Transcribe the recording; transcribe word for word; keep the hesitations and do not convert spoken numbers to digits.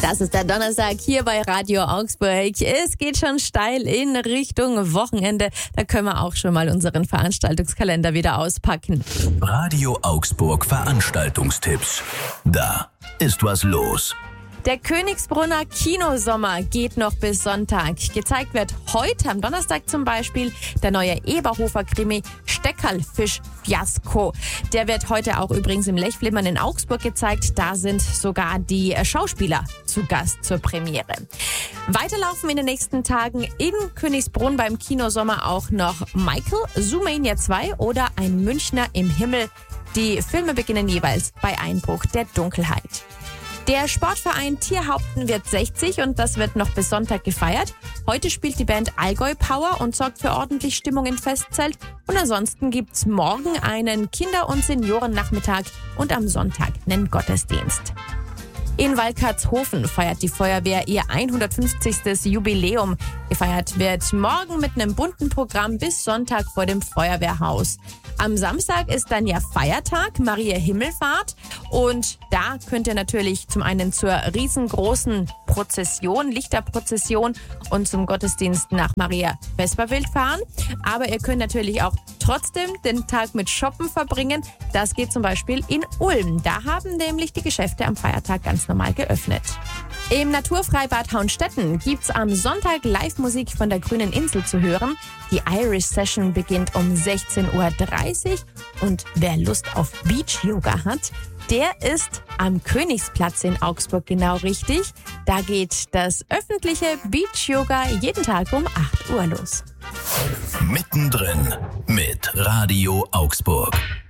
Das ist der Donnerstag hier bei Radio Augsburg. Es geht schon steil in Richtung Wochenende. Da können wir auch schon mal unseren Veranstaltungskalender wieder auspacken. Radio Augsburg Veranstaltungstipps. Da ist was los. Der Königsbrunner Kinosommer geht noch bis Sonntag. Gezeigt wird heute am Donnerstag zum Beispiel der neue Eberhofer-Krimi Steckerlfisch-Fiasko. Der wird heute auch übrigens im Lechflimmern in Augsburg gezeigt. Da sind sogar die Schauspieler zu Gast zur Premiere. Weiterlaufen in den nächsten Tagen in Königsbrunn beim Kinosommer auch noch Michael, Zoomania zwei oder Ein Münchner im Himmel. Die Filme beginnen jeweils bei Einbruch der Dunkelheit. Der Sportverein Tierhaupten wird sechzig und das wird noch bis Sonntag gefeiert. Heute spielt die Band Allgäu Power und sorgt für ordentlich Stimmung im Festzelt. Und ansonsten gibt's morgen einen Kinder- und Seniorennachmittag und am Sonntag einen Gottesdienst. In Waldkartshofen feiert die Feuerwehr ihr hundertfünfzigstes Jubiläum. Gefeiert wird morgen mit einem bunten Programm bis Sonntag vor dem Feuerwehrhaus. Am Samstag ist dann ja Feiertag, Maria Himmelfahrt. Und da könnt ihr natürlich zum einen zur riesengroßen Prozession, Lichterprozession und zum Gottesdienst nach Maria Vesperwild fahren. Aber ihr könnt natürlich auch trotzdem den Tag mit Shoppen verbringen. Das geht zum Beispiel in Ulm. Da haben nämlich die Geschäfte am Feiertag ganz normal geöffnet. Im Naturfreibad Hauenstetten gibt's am Sonntag Live-Musik von der Grünen Insel zu hören. Die Irish Session beginnt um sechzehn Uhr dreißig und wer Lust auf Beach-Yoga hat, der ist am Königsplatz in Augsburg genau richtig. Da geht das öffentliche Beach-Yoga jeden Tag um acht Uhr los. Mittendrin mit Radio Augsburg.